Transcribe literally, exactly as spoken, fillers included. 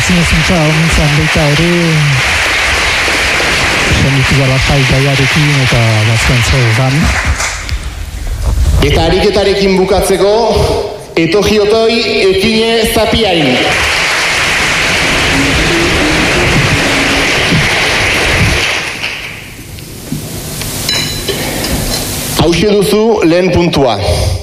zinezintza honintzen baita ere zenitu gara jai gaiarekin eta bazkantza egan. Eta ariketarekin bukatzeko, etogiotoi ekine zapiain. Hauxe duzu lehen puntua.